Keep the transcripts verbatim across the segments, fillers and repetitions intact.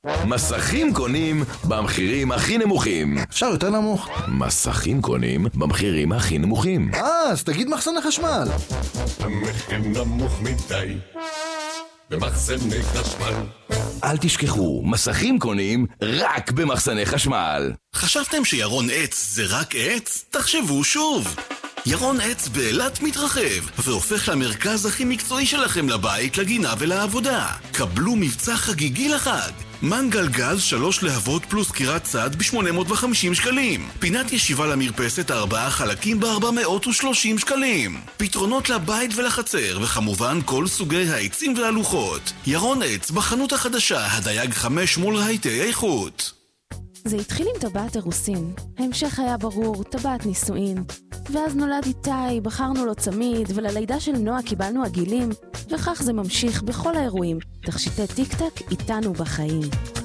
מסכים קונים במחירים הכי נמוכים. אפשר יותר נמוך? מסכים קונים במחירים הכי נמוכים. אה, אז תגיד מחסני חשמל. המחיר נמוך מדי במחסני חשמל. אל תשכחו, מסכים קונים רק במחסני חשמל. חשבתם שירון עץ זה רק עץ? תחשבו שוב. ירון עץ באילת מתרחב והופך למרכז הכי מקצועי שלכם לבית, לגינה ולעבודה. קבלו מבצע חגיגי לחג. מנגל גז שלוש להבות פלוס קירת צד ב-שמונה מאות וחמישים שקלים. פינת ישיבה למרפסת ארבעה חלקים ב-ארבע מאות ושלושים שקלים. פתרונות לבית ולחצר, וכמובן כל סוגי העצים והלוחות. ירון עץ בחנות החדשה, הדייג חמש מול רהיטי איכות. זה התחיל עם טבעת אירוסין. ההמשך היה ברור, טבעת נישואין. ואז נולד איתי, בחרנו לו צמיד, וללידה של נועה קיבלנו עגילים, וכך זה ממשיך בכל האירועים. תכשיטי טיק טק איתנו בחיים.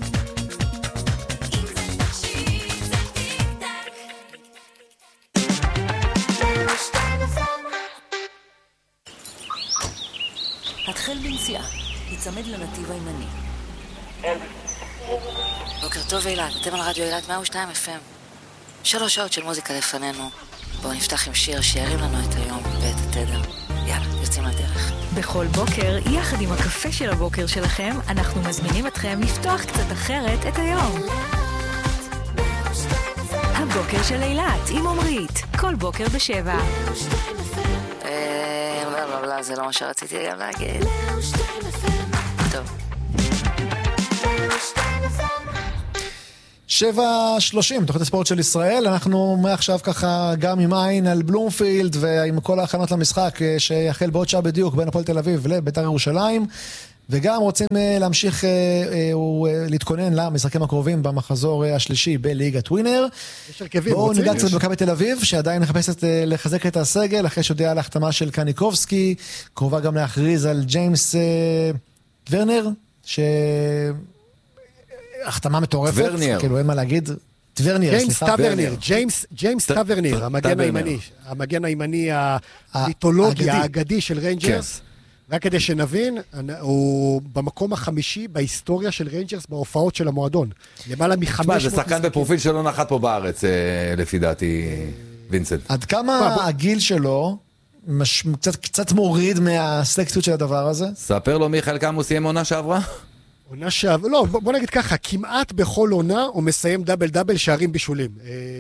התחל בנסיעה, יצמד לנתיב הימני. בוקר טוב אילת, אתם על רדיו אילת מאה ושתיים אף אם. שלוש שעות של מוזיקה לפנינו. בואו נפתח עם שיר שירים לנו את היום ואת התדר. יאללה, יוצאים לדרך. בכל בוקר, יחד עם הקפה של הבוקר שלכם, אנחנו מזמינים אתכם לפתוח קצת אחרת את היום. הבוקר של אילת עם עומרית, כל בוקר בשבע. אה, לא, לא, לא, זה לא מה שרציתי גם להגיד. טוב. שבע שלושים, תוכנית הספורט של ישראל. אנחנו מעכשיו ככה גם עם עין על בלומפילד ועם כל ההכנות למשחק שיחל בעוד שעה בדיוק בין הפועל תל אביב לבית"ר ירושלים, וגם רוצים להמשיך להתכונן למשחקים הקרובים במחזור השלישי בליגת ווינר. בואו ניגע קצת במכבי תל אביב שעדיין מחפשת לחזק את הסגל אחרי שהודיעה על ההחתמה של קניקובסקי, קרובה גם להכריז על ג'יימס ורנר, ש... החתמה מטורפת, כאילו אין מה להגיד, טברניר, ג'יימס טברניר, ג'יימס, ג'יימס טברניר, המגן הימני, המגן הימני המיתולוגי, האגדי של ריינג'רס, רק כדי שנבין, הוא במקום החמישי בהיסטוריה של ריינג'רס בהופעות של המועדון, למעלה מחמש מאות... זה שחקן בפרופיל שלא נחת פה בארץ, לפי דעתי, וינסנט. עד כמה הגיל שלו קצת מוריד מהסלקציות של הדבר הזה? ספר לו מיכאל כמה הוא סיים עונה שעברה? עונה שעברה, לא, בוא נגיד ככה, כמעט בכל עונה הוא מסיים דאבל דאבל שערים בישולים.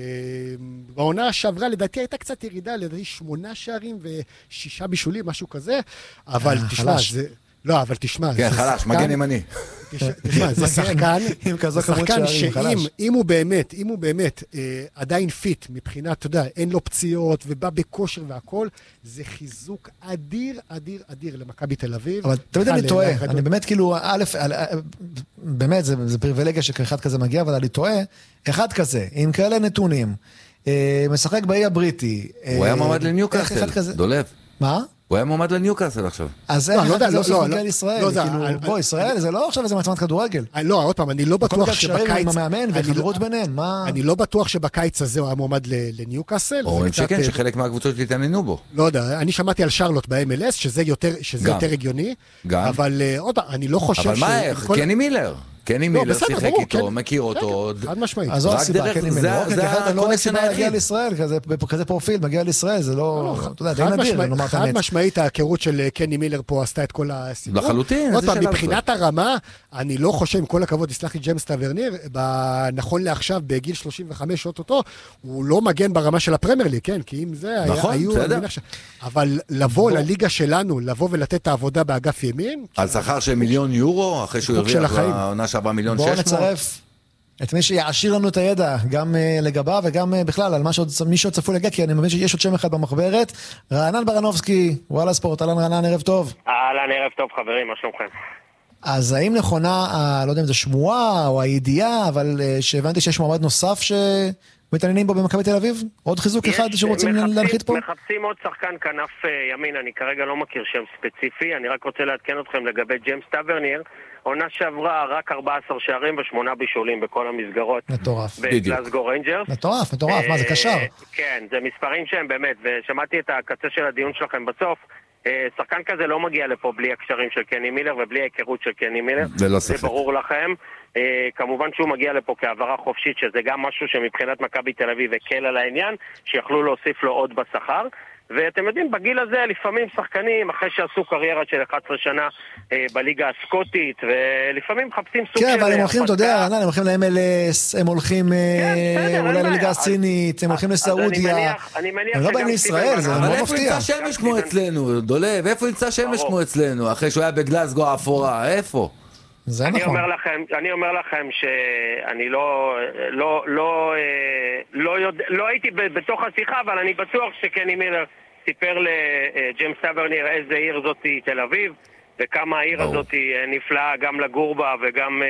בעונה שעברה לדעתי הייתה קצת ירידה, לדעתי שמונה שערים ושישה בישולים, משהו כזה, אבל תשמע, זה... לא, אבל תשמע... כן, חלש, מגן ימני. תשמע, זה שחקן, שחקן שאם הוא באמת, אם הוא באמת עדיין פיט מבחינת, אתה יודע, אין לו פציעות ובא בכושר והכל, זה חיזוק אדיר, אדיר, אדיר למכבי תל אביב. אבל תמיד אני טועה, אני באמת כאילו, א', באמת, זה פריבילגיה שכאחד כזה מגיע, אבל אני טועה, אחד כזה, עם כאלה נתונים, משחק באי הבריטי. הוא היה מועמד לניוקאסל, דולב. מה? הוא היה מועמד לניוקאסל עכשיו. אז איך אחד כזה עושה מגיע לישראל? בוא, ישראל זה לא עכשיו איזה מעצמת כדורגל. לא, עוד פעם, אני לא בטוח שבקיץ... עם המאמן והחברות ביניהם, מה... אני לא בטוח שבקיץ הזה הוא היה מועמד לניוקאסל. או שכן, שחלק מהקבוצות התעניינו בו. לא יודע, אני שמעתי על שרלוט ב-אם אל אס, שזה יותר הגיוני. גם. אבל עוד פעם, אני לא חושב ש... אבל מה, איך? קני מילר. קני מילר שיחק איתו, מכיר אותו. חד משמעית. אז זו הסיבה, קני מילר. זה לא סיבה להגיע לישראל, כזה פרופיל, מגיע לישראל, זה לא... אתה יודע, די נדיר, נאמר את האמת. חד משמעית, ההיכרות של קני מילר פה עשתה את כל הסיפור. לחלוטין. עוד פעם, מבחינת הרמה, אני לא חושב, עם כל הכבוד, יסלח לי ג'יימס טברניר, נכון לעכשיו, בגיל שלושים וחמש שעות אותו, הוא לא מגן ברמה של הפרמייר ליג, כן? כי אם זה היו... אבל לבוא לליגה שלנו, לבוא ולתת את העבודה באגף ימין... על שכר של מיליון יורו, אחרי שהוא הרוויח בעונה שעברה מיליון שש מאות. בואו נצרף את מי שיעשיר לנו את הידע, גם לגביו וגם בכלל, על מי שעוד צפוי להגיע, כי אני מבין שיש עוד שם אחד במחברת. רענן ברנובסקי, וואלה ספורט, אהלן רענן, ערב טוב. אהלן, ערב טוב חברים, מה שלומכם? אז האם נכונה, לא יודע אם זה שמועה או הידיעה, אבל שהבנתי שיש מועמד נוסף שמתעניינים בו במכבי תל אביב? עוד חיזוק אחד שרוצים להנחית פה? מחפשים עוד שחקן כנף ימין, אני כרגע לא מכיר שם ספציפי, אני רק רוצה לעדכן אתכם לגבי ג'יימס טברניר, עונה שעברה רק ארבעה עשר שערים ושמונה בישולים בכל המסגרות. מטורף. בגלאסגו ריינג'רס. מטורף, מטורף, מה זה קשר? כן, זה מספרים שהם באמת, ושמעתי את הקצה של הדיון שלכם בסוף, שחקן כזה לא מגיע לפה בלי הקשרים של קני מילר ובלי ההיכרות של קני מילר. זה ברור לכם. כמובן שהוא מגיע לפה כעברה חופשית, שזה גם משהו שמבחינת מכבי תל אביב הקל על העניין, שיכלו להוסיף לו עוד בשכר. ואתם יודעים, בגיל הזה לפעמים שחקנים, אחרי שעשו קריירה של אחת עשרה שנה אה, בליגה הסקוטית, ולפעמים מחפשים סוג כן, של... כן, אבל הם הולכים, אתה יודע, הם הולכים ל-אם אל אס, הם הולכים כן, אולי לליגה הסינית, הם הולכים לסעודיה, הם לא באים לישראל, זה לא מפתיע. אבל איפה נמצא שמש כמו אצלנו, דולב? איפה נמצא שמש כמו אצלנו, אחרי שהוא היה בגלסגו האפורה, איפה? זה אני נכון. אומר לכם, אני אומר לכם שאני לא, לא, לא, לא, יודע, לא הייתי בתוך השיחה, אבל אני בטוח שקני מילר סיפר לג'יימס טאברניר איזה עיר זאת תל אביב, וכמה העיר הזאת נפלאה גם לגור בה וגם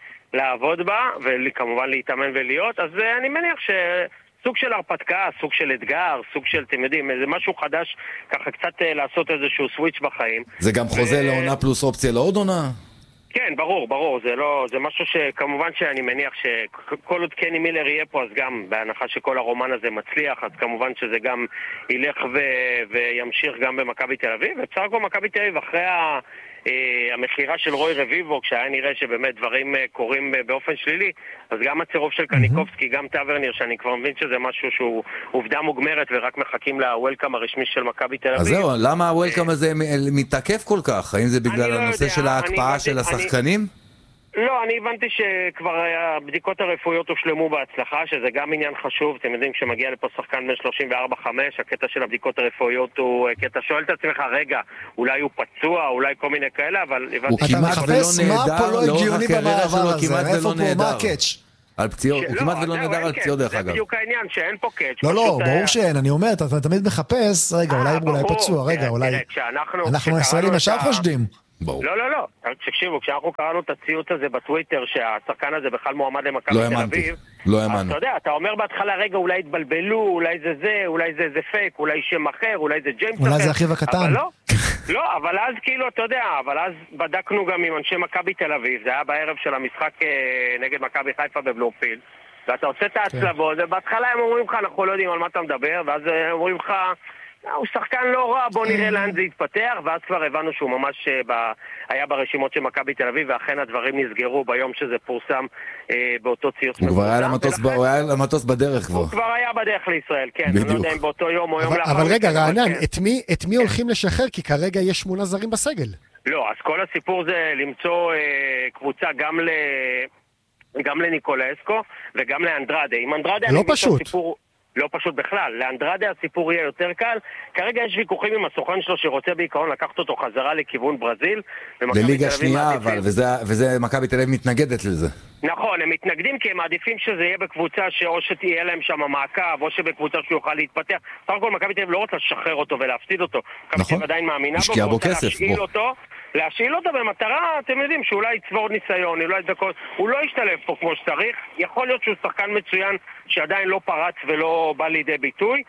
לעבוד בה, וכמובן להתאמן ולהיות. אז אני מניח ש... סוג של הרפתקה, סוג של אתגר, סוג של, אתם יודעים, זה משהו חדש, ככה קצת לעשות איזשהו סוויץ' בחיים. זה גם חוזה לעונה פלוס אופציה לעוד עונה? כן, ברור, ברור, זה לא, זה משהו שכמובן שאני מניח שכל עוד קני מילר יהיה פה, אז גם בהנחה שכל הרומן הזה מצליח, אז כמובן שזה גם ילך ו- וימשיך גם במכבי תל אביב, ובסך הכל מכבי תל אביב אחרי ה... המחירה של רוי רביבו, כשהיה נראה שבאמת דברים קורים באופן שלילי, אז גם הצירוף של קניקובסקי, גם טאברניר, שאני כבר מבין שזה משהו שהוא עובדה מוגמרת ורק מחכים לוולקאם הרשמי של מכבי תל אביב. אז זהו, למה הוולקאם הזה מתעכב כל כך? האם זה בגלל הנושא של ההקפאה של השחקנים? לא, אני הבנתי שכבר הבדיקות הרפואיות הושלמו בהצלחה, שזה גם עניין חשוב. אתם יודעים, כשמגיע לפה שחקן בין שלושים וארבע חמש, הקטע של הבדיקות הרפואיות הוא קטע, שואל את עצמך, רגע, אולי הוא פצוע, אולי כל מיני כאלה, אבל... הוא כמעט ולא נהדר, לאורך הקריירה שלו כמעט ולא נהדר. מה הקאץ'? על פציעות, הוא כמעט ולא נהדר על פציעות דרך אגב. זה בדיוק העניין, שאין פה קאץ'. לא, לא, ברור שאין, אני אומר, אתה תמיד מחפש, רגע, אולי פצוע, רגע, אולי... אנחנו הישראלים ישר חושדים. לא, לא, לא. תקשיבו, כשאנחנו קראנו את הציוץ הזה בטוויטר, שהשחקן הזה בכלל מועמד למכבי תל אביב, לא האמנו. אז אתה יודע, אתה אומר בהתחלה, רגע, אולי התבלבלו, אולי זה זה, אולי זה זה פייק, אולי שם אחר, אולי זה ג'יימס אחר. אולי זה אחיו הקטן. אבל לא, לא, אבל אז כאילו, אתה יודע, אבל אז בדקנו גם עם אנשי מכבי תל אביב, זה היה בערב של המשחק נגד מכבי חיפה בבלומפילד, ואתה עושה את ההצלבות, ובהתחלה הם אומרים לך, אנחנו לא יודעים על מה אתה מדבר, ואז אומרים לך, הוא שחקן לא רע, בוא נראה לאן זה יתפתח, ואז כבר הבנו שהוא ממש היה ברשימות של מכבי תל אביב, ואכן הדברים נסגרו ביום שזה פורסם באותו ציוץ. הוא כבר היה למטוס בדרך כבר. הוא כבר היה בדרך לישראל, כן. אני לא יודע אם באותו יום או יום לאחר. אבל רגע, רענן, את מי הולכים לשחרר? כי כרגע יש שמונה זרים בסגל. לא, אז כל הסיפור זה למצוא קבוצה גם ל... גם לניקולסקו וגם לאנדרדה. עם אנדרדה לא פשוט. לא פשוט בכלל. לאנדרדה הסיפור יהיה יותר קל. כרגע יש ויכוחים עם הסוכן שלו שרוצה בעיקרון לקחת אותו חזרה לכיוון ברזיל. לליגה שנייה, אבל, וזה, וזה מכבי תל אביב מתנגדת לזה. נכון, הם מתנגדים כי הם מעדיפים שזה יהיה בקבוצה שאו שתהיה להם שם מעקב, או שבקבוצה שיוכל להתפתח. סך הכל מכבי תל אביב לא רוצה לשחרר אותו ולהפסיד אותו. מכבי תל אביב עדיין מאמינה בו, רוצה להשאיל אותו. להשאיל אותו במטרה, אתם יודעים, שאולי יצבור ניסיון, אולי דקות, הוא לא ישתלב פה כמו שצריך, יכול להיות שהוא שחקן מצוין שעדיין לא פרץ ולא בא לידי ביטוי.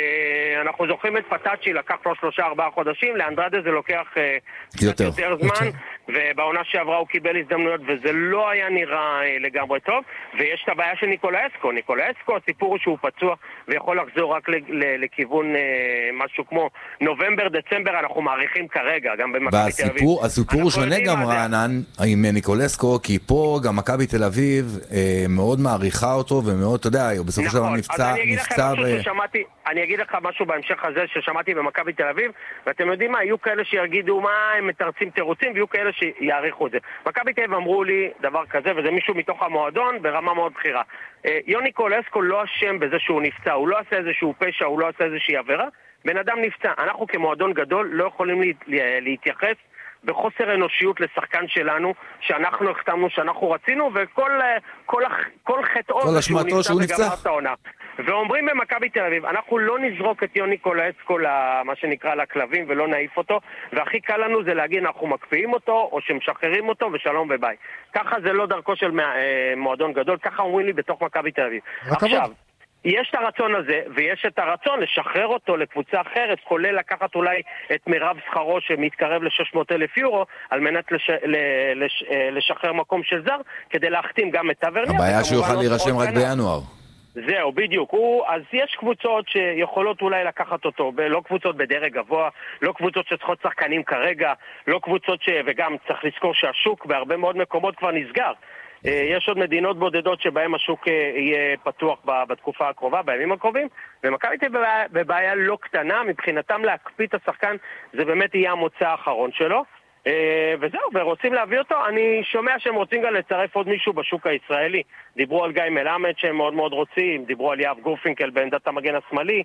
אנחנו זוכרים את פטאצ'י, לקח לו שלושה ארבעה חודשים, לאנדרדה זה לוקח יותר, יותר זמן, ובעונה שעברה הוא קיבל הזדמנויות, וזה לא היה נראה לגמרי טוב, ויש את הבעיה של ניקולסקו. ניקולסקו, הסיפור הוא שהוא פצוע, ויכול לחזור רק לכיוון משהו כמו נובמבר, דצמבר, אנחנו מעריכים כרגע, גם במכבי תל אביב. הסיפור הוא שונה גם רענן עם ניקולסקו, כי פה גם מכבי תל אביב מאוד מעריכה אותו, ומאוד, אתה יודע, בסופו של דבר נפצע, נפצע ב... אני אגיד לך משהו בהמשך הזה ששמעתי במכבי תל אביב, ואתם יודעים מה, יהיו כאלה שיגידו מה הם מתרצים תירוצים, ויהיו כאלה שיעריכו את זה. מכבי תל אביב אמרו לי דבר כזה, וזה מישהו מתוך המועדון ברמה מאוד בחירה. יוני קולסקו לא אשם בזה שהוא נפצע, הוא לא עשה איזשהו פשע, הוא לא עשה איזושהי עבירה, בן אדם נפצע. אנחנו כמועדון גדול לא יכולים להתייחס בחוסר אנושיות לשחקן שלנו, שאנחנו החתמנו, שאנחנו רצינו, וכל כל, כל חטאו שהוא נפצע וגמר את העונה. ואומרים במכבי תל אביב, אנחנו לא נזרוק את יוני קולסקו למה שנקרא לכלבים ולא נעיף אותו, והכי קל לנו זה להגיד אנחנו מקפיאים אותו או שמשחררים אותו ושלום וביי. ככה זה לא דרכו של מועדון גדול, ככה אומרים לי בתוך מכבי תל אביב. עכשיו, יש את הרצון הזה, ויש את הרצון לשחרר אותו לקבוצה אחרת, כולל לקחת אולי את מירב שכרו שמתקרב ל-שש מאות אלף יורו, על מנת לש... לש... לשחרר מקום של זר, כדי להחתים גם את טאברניר. הבעיה שהוא יוכל להירשם רק בינואר. זהו, בדיוק. הוא, אז יש קבוצות שיכולות אולי לקחת אותו, לא קבוצות בדרג גבוה, לא קבוצות שצריכות שחקנים כרגע, לא קבוצות ש... וגם צריך לזכור שהשוק בהרבה מאוד מקומות כבר נסגר. יש עוד מדינות בודדות שבהם השוק יהיה פתוח בתקופה הקרובה, בימים הקרובים, ומכבי תל אביב בבעיה לא קטנה, מבחינתם להקפיא את השחקן, זה באמת יהיה המוצא האחרון שלו. וזהו, ורוצים להביא אותו. אני שומע שהם רוצים גם לצרף עוד מישהו בשוק הישראלי. דיברו על גיא מלמד שהם מאוד מאוד רוצים, דיברו על יאב גורפינקל בעמדת המגן השמאלי.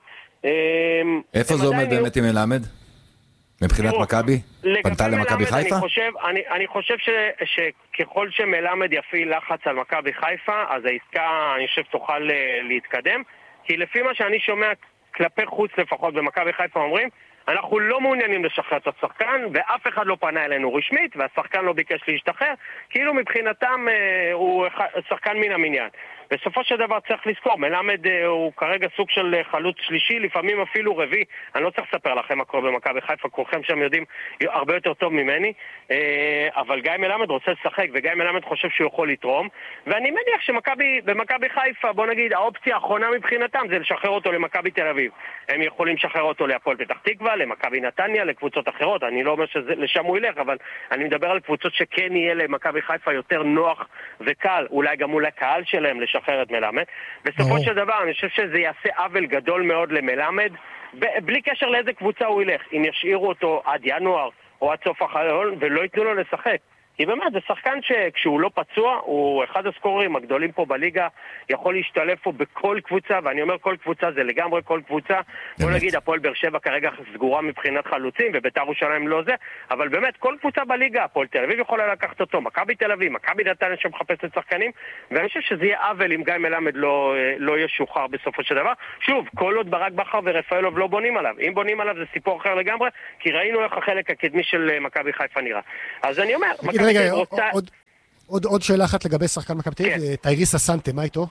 איפה זה עומד באמת עם מלמד? מבחינת מכבי? פנתה למכבי חיפה? אני חושב, אני, אני חושב ש, שככל שמלמד יפעיל לחץ על מכבי חיפה, אז העסקה, אני חושב, תוכל להתקדם. כי לפי מה שאני שומע כלפי חוץ לפחות במכבי חיפה אומרים, אנחנו לא מעוניינים לשחרר את השחקן, ואף אחד לא פנה אלינו רשמית, והשחקן לא ביקש להשתחרר, כאילו מבחינתם אה, הוא שחקן מן המניין. בסופו של דבר צריך לזכור, מלמד אה, הוא כרגע סוג של חלוץ שלישי, לפעמים אפילו רביעי, אני לא צריך לספר לכם מה קורה במכבי חיפה, כולכם שם יודעים הרבה יותר טוב ממני, אה, אבל גיא מלמד רוצה לשחק, וגיא מלמד חושב שהוא יכול לתרום, ואני מניח שבמכבי חיפה, בוא נגיד, האופציה האחרונה מבחינתם זה לשחרר אותו למכבי תל אביב. הם יכולים לשחרר אותו להפועל פתח תקווה, למכבי נתניה, לקבוצות אחרות. אני לא אומר שלשם הוא ילך, אבל אני מדבר על קבוצות שכן יהיה למכבי חיפה יותר נוח וקל, אולי גם מול הקהל שלהם לשחרר את מלמד. בסופו של דבר, אני חושב שזה יעשה עוול גדול מאוד למלמד, בלי קשר לאיזה קבוצה הוא ילך. אם ישאירו אותו עד ינואר או עד סוף החלון ולא ייתנו לו לשחק. כי באמת, זה שחקן שכשהוא לא פצוע, הוא אחד הסקוררים הגדולים פה בליגה, יכול להשתלב פה בכל קבוצה, ואני אומר כל קבוצה, זה לגמרי כל קבוצה. בוא נגיד, הפועל באר שבע כרגע סגורה מבחינת חלוצים, ובית"ר ירושלים לא זה, אבל באמת, כל קבוצה בליגה, הפועל תל אביב יכולה לקחת אותו, מכבי תל אביב, מכבי נתניה שמחפשת שחקנים, ואני חושב שזה יהיה עוול אם גיא מלמד לא, לא ישוחרר בסופו של דבר. שוב, כל עוד ברק בכר ורפאלוב לא בונים עליו. אם בונים עליו זה סיפור אחר לגמרי, כי ראינו איך החלק הקדמי של מכבי חיפה נראה. אז אני אומר, רגע, עוד, עוד, עוד שאלה אחת לגבי שחקן מכבי תל אביב, טייריס אסנטה, מה איתו?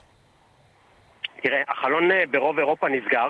תראה, החלון ברוב אירופה נסגר,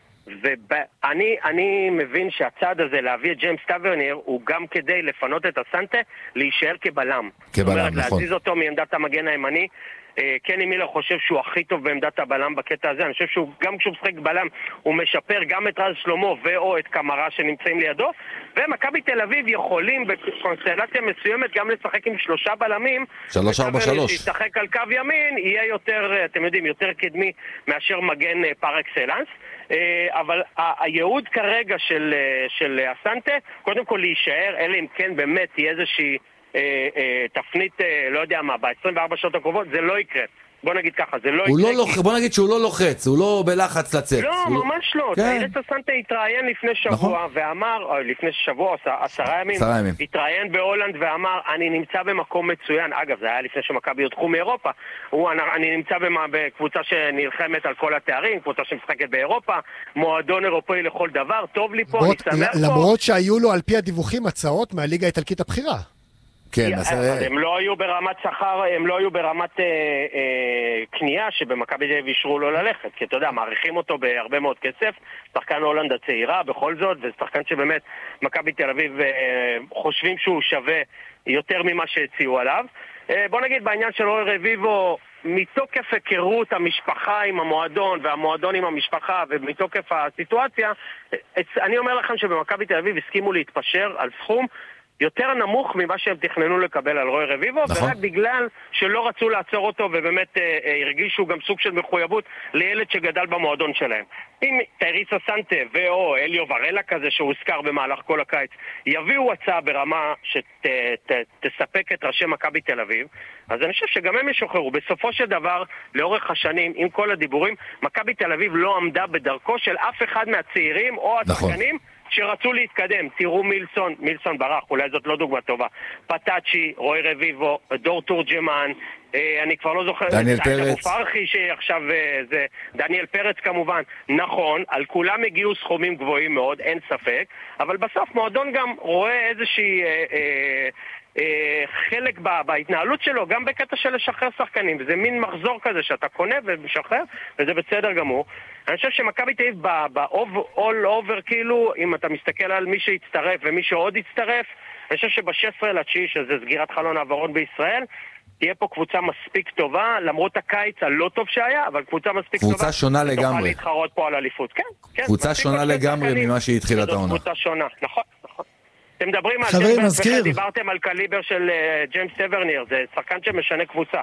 ואני אני מבין שהצעד הזה להביא את ג'יימס טאברניר הוא גם כדי לפנות את אסנטה להישאר כבלם. כבלם, אומרת, נכון. להזיז אותו מעמדת המגן הימני. קני מילר חושב שהוא הכי טוב בעמדת הבלם בקטע הזה. אני חושב שהוא גם כשהוא משחק בלם הוא משפר גם את רז שלמה ואו את קמרה שנמצאים לידו, ומכבי תל אביב יכולים בקונסטלציה מסוימת גם לשחק עם שלושה בלמים. שלוש ארבע שלוש. שישחק על קו ימין יהיה יותר, אתם יודעים, יותר קדמי מאשר מגן פר אקסלנס. אבל הייעוד כרגע של, של אסנטה קודם כל להישאר, אלא אם כן באמת תהיה איזושהי תפנית, לא יודע מה, ב-עשרים וארבע שעות הקרובות, זה לא יקרה. בוא נגיד ככה, זה לא יקרה. לא לוח... בוא נגיד שהוא לא לוחץ, הוא לא בלחץ לצאת. לא, ממש לא. טייריס אסנטה התראיין לפני שבוע ואמר, לפני שבוע, עשרה ימים, התראיין בהולנד ואמר, אני נמצא במקום מצוין. אגב, זה היה לפני שמכבי יודחו מאירופה. אני נמצא בקבוצה שנלחמת על כל התארים, קבוצה שמשחקת באירופה, מועדון אירופאי לכל דבר, טוב לי פה, אני שמח פה. למרות שהיו לו על פי הדיווחים הצעות מהליגה האיטלקית הבכירה. כן, הם לא היו ברמת שכר, הם לא היו ברמת קנייה שבמכבי תל אביב אישרו לו ללכת, כי אתה יודע, מעריכים אותו בהרבה מאוד כסף, שחקן הולנד הצעירה בכל זאת, ושחקן שבאמת מכבי תל אביב חושבים שהוא שווה יותר ממה שהציעו עליו. בוא נגיד בעניין של רוי רביבו, מתוקף היכרות המשפחה עם המועדון והמועדון עם המשפחה ומתוקף הסיטואציה, אני אומר לכם שבמכבי תל אביב הסכימו להתפשר על סכום יותר נמוך ממה שהם תכננו לקבל על רוי רביבו, נכון. ורק בגלל שלא רצו לעצור אותו ובאמת אה, אה, הרגישו גם סוג של מחויבות לילד שגדל במועדון שלהם. אם טייריס אסנטה ואו אליו ורלה כזה שהוזכר במהלך כל הקיץ יביאו הצעה ברמה שתספק את ראשי מכבי תל אביב, אז אני חושב שגם הם ישוחררו. בסופו של דבר, לאורך השנים, עם כל הדיבורים, מכבי תל אביב לא עמדה בדרכו של אף אחד מהצעירים או השחקנים, נכון. שרצו להתקדם. תראו מילסון, מילסון ברח, אולי זאת לא דוגמה טובה. פטאצ'י, רוי רביבו, דור תורג'מן, אה, אני כבר לא זוכר, דניאל פרץ. פרחי שעכשיו אה, זה, דניאל פרץ כמובן. נכון, על כולם הגיעו סכומים גבוהים מאוד, אין ספק, אבל בסוף מועדון גם רואה איזושהי אה, אה, אה, חלק בהתנהלות שלו, גם בקטע של לשחרר שחקנים. זה מין מחזור כזה שאתה קונה ומשחרר, וזה בסדר גמור. אני חושב שמכבי תל אביב ב-all over, כאילו, אם אתה מסתכל על מי שהצטרף ומי שעוד הצטרף, אני חושב שב-שש עשרה לתשיעי, שזה סגירת חלון העברות בישראל, תהיה פה קבוצה מספיק טובה, למרות הקיץ הלא טוב שהיה, אבל קבוצה מספיק קבוצה טובה. שונה לגמרי. תוכל להתחרות פה על אליפות, כן, כן. קבוצה שונה לגמרי ממה שהתחילה את העונה. קבוצה שונה, נכון, נכון. אתם מדברים על... חברים, מזכיר. דיברתם על קליבר של ג'יימס טברניר, זה שחקן שמשנה קבוצה.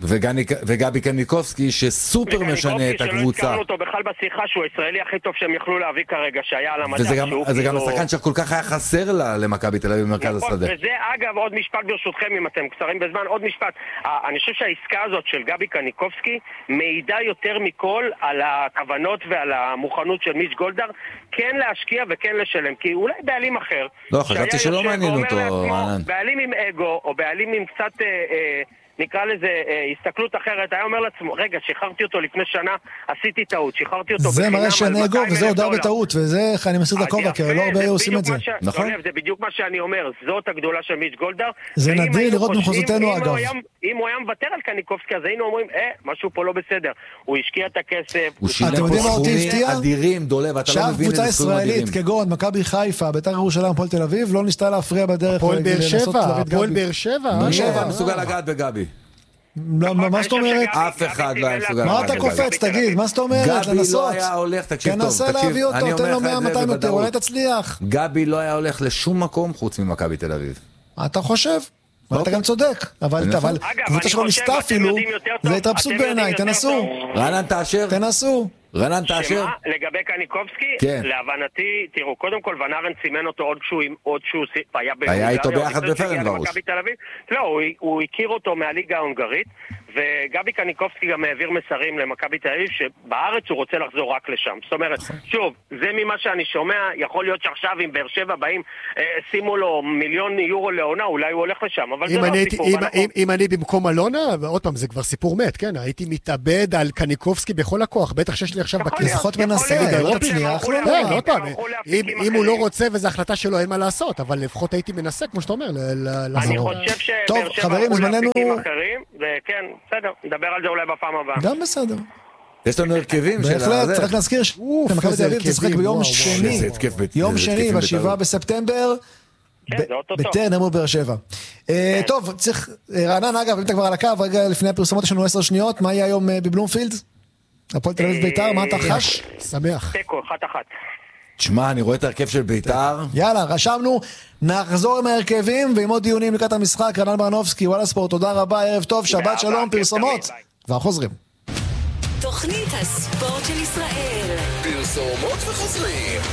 וגבי קניקובסקי שסופר משנה את הקבוצה. שלא הזכרנו אותו בכלל בשיחה שהוא הישראלי הכי טוב שהם יכלו להביא כרגע, שהיה על המדע. וזה גם השחקן שכל כך היה חסר לה למכבי תל אביב במרכז השדה. וזה אגב עוד משפט ברשותכם אם אתם קצרים בזמן, עוד משפט. אני חושב שהעסקה הזאת של גבי קניקובסקי מעידה יותר מכל על הכוונות ועל המוכנות של מיץ' גולדהר כן להשקיע וכן לשלם, כי אולי בעלים אחר. לא, חשבתי שלא מעניין אותו. בעלים עם אגו או בעלים עם קצת נקרא לזה אה, הסתכלות אחרת, היה אומר לעצמו, רגע, שחררתי אותו לפני שנה, עשיתי טעות, שחררתי אותו זה מראה שאני אגו, וזה הודעה בטעות, וזה אני מסיר את הכובע, כי לא הרבה היו עושים את זה. ש... נכון? זה בדיוק מה שאני אומר, זאת הגדולה של מיץ' גולדהר. זה נדיר לראות במחוזותינו אגב. אם הוא היה מוותר על קניקובסקי, אז היינו אומרים, אה, משהו פה לא בסדר. הוא השקיע את הכסף. הוא שילם פה סכומים אדירים, דולב, אתה לא מבין איזה סכומים אדירים. כגון מכבי חיפה, בית"ר ירושלים, הפועל תל אביב, לא ניסתה להפריע בדרך. הפועל באר שבע, הפועל באר שבע. באר שבע מסוגל לגעת בגבי. מה זאת אומרת? אף אחד לא היה מסוגל. מה אתה קופץ, תגיד? מה זאת אומרת? גבי לא היה הולך, תקשיב טוב. תנסה להביא אותו, תן לו מאה מאתיים יותר, אולי תצליח. גבי לא היה הולך לשום מקום חוץ ממכבי תל אביב. אתה חושב? אתה גם צודק, אבל קבוצה שלא ניסתה אפילו, זה התרפסות בעיניי, תנסו. רענן תאשר? תנסו. רענן תאשר? לגבי קניקובסקי, כן. להבנתי, תראו, קודם כל ונארן סימן אותו עוד שהוא, עוד שהוא היה היה איתו ביחד בפרנברוש. לא, הוא, הוא הכיר אותו מהליגה ההונגרית, וגבי קניקובסקי גם העביר מסרים למכבי תל אביב שבארץ הוא רוצה לחזור רק לשם. זאת אומרת, שוב, זה ממה שאני שומע, יכול להיות שעכשיו עם באר שבע באים, אה, שימו לו מיליון יורו לעונה, אולי הוא הולך לשם, אבל זה לא סיפור. אם, אם, אם אני במקום אלונה, ועוד פעם, זה כבר סיפור מת, כן? הייתי מתאבד על קניקובסקי בכל הכוח, בטח שיש לי עכשיו בכנסת מנסה, לא תצליח, לא פעם. אם הוא לא רוצה וזו החלטה שלו, אין מה לעשות, אבל לפחות הייתי מנסה, כמו שאתה אומר, אני חושב שבאר שבע הולכו להפיקים אחרים, וכן, בסדר, נדבר על זה אולי בפעם הבאה. גם בסדר. יש לנו הרכבים של הזה. בהחלט, צריך להזכיר שמכבי תל אביב תשחק ביום שני. יום שני, בשבעה בספטמבר, בטרנר באר שבע. טוב, צריך, רענן, אגב, אם אתה כבר על הקו, רגע לפני הפרסומות יש לנו עשר שניות, מה יהיה היום בבלומפילד? הפועל תל אביב בית"ר, מה אתה חש? שמח. תיקו, אחת אחת. תשמע, אני רואה את ההרכב של בית"ר. יאללה, רשמנו, נחזור עם ההרכבים ועם עוד דיונים לקראת המשחק. רענן ברנובסקי, וואלה ספורט, תודה רבה, ערב טוב, שבת שלום, פרסומות. וחוזרים. תוכנית הספורט של ישראל. פרסומות וחוזרים.